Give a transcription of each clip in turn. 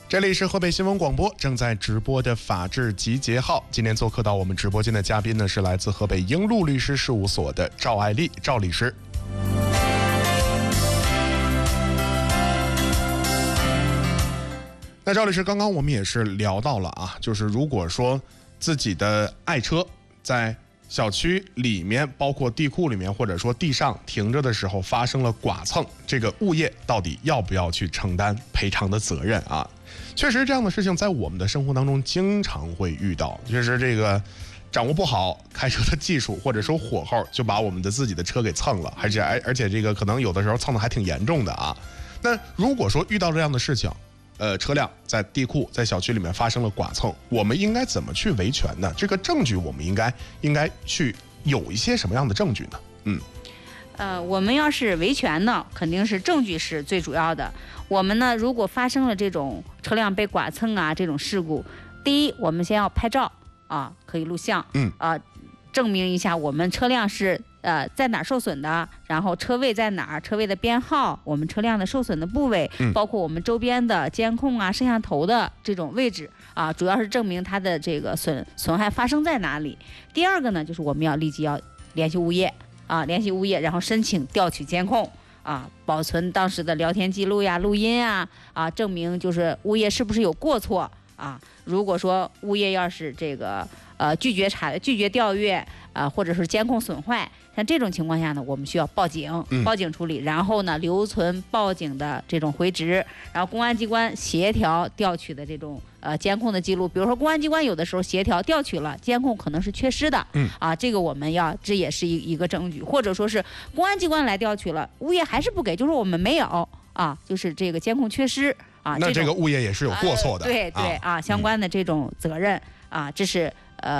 这里是河北新闻广播正在直播的法治集结号。今天做客到我们直播间的嘉宾呢，是来自河北英路律师事务所的赵爱丽赵律师。那赵律师，刚刚我们也是聊到了啊，就是如果说自己的爱车在小区里面，包括地库里面，或者说地上停着的时候发生了剐蹭，这个物业到底要不要去承担赔偿的责任啊？确实这样的事情在我们的生活当中经常会遇到，就是这个掌握不好开车的技术，或者说火候，就把我们的自己的车给蹭了，而且这个可能有的时候蹭的还挺严重的啊。那如果说遇到这样的事情，车辆在地库在小区里面发生了剐蹭，我们应该怎么去维权呢？这个证据我们应该去有一些什么样的证据呢？ 我们要是维权呢，肯定是证据是最主要的。我们呢，如果发生了这种车辆被剐蹭啊这种事故，第一，我们先要拍照啊，可以录像，证明一下我们车辆是在哪儿受损的，然后车位在哪儿，车位的编号，我们车辆的受损的部位，包括我们周边的监控啊、摄像头的这种位置啊，主要是证明它的这个损害发生在哪里。第二个呢，就是我们要立即要联系物业啊，然后申请调取监控啊，保存当时的聊天记录呀、录音啊，证明就是物业是不是有过错啊。如果说物业要是这个拒绝调阅或者是监控损坏，像这种情况下呢，我们需要报警处理，然后呢留存报警的这种回执，然后公安机关协调调取的这种监控的记录。比如说公安机关有的时候协调调取了监控可能是缺失的，这个这也是一个证据，或者说是公安机关来调取了，物业还是不给，就是我们没有就是这个监控缺失那这个物业也是有过错的， 对相关的这种责任这是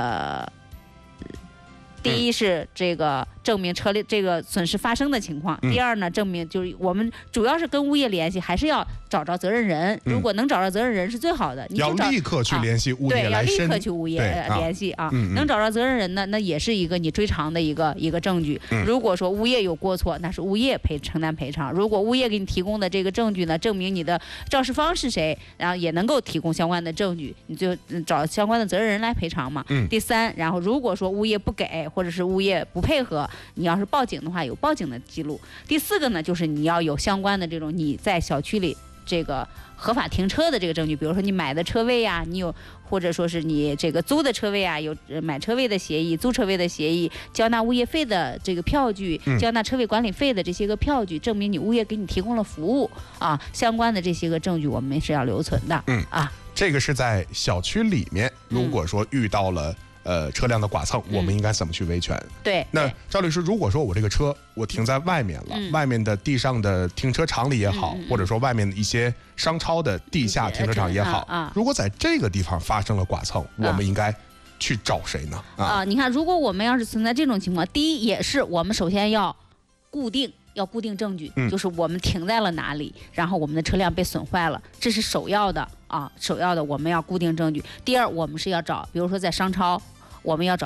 第一是这个证明车辆这个损失发生的情况，第二呢，证明就是我们主要是跟物业联系，还是要找着责任人。如果能找着责任人是最好的，你要立刻去联系物业来对，要立刻去物业联系能找着责任人呢，那也是一个你追偿的一个证据。如果说物业有过错，那是物业承担赔偿。如果物业给你提供的这个证据呢，证明你的肇事方是谁，然后也能够提供相关的证据，你就找相关的责任人来赔偿嘛。第三，然后如果说物业不给，或者是物业不配合，你要是报警的话，有报警的记录。第四个呢，就是你要有相关的这种你在小区里这个合法停车的这个证据，比如说你买的车位呀，你有或者说是你这个租的车位啊，有买车位的协议、租车位的协议、交纳物业费的这个票据、交纳车位管理费的这些个票据，证明你物业给你提供了服务相关的这些个证据我们是要留存的。 这个是在小区里面，如果说遇到了车辆的剐蹭，我们应该怎么去维权？ 对， 那赵律师，如果说我这个车我停在外面了，外面的地上的停车场里也好，或者说外面的一些商超的地下停车场也好，如果在这个地方发生了剐蹭，我们应该去找谁呢？ 你看，如果我们要是存在这种情况，第一也是我们首先要固定证据，就是我们停在了哪里，然后我们的车辆被损坏了，这是首要的我们要固定证据。第二，我们是要找，比如说在商超，我们要找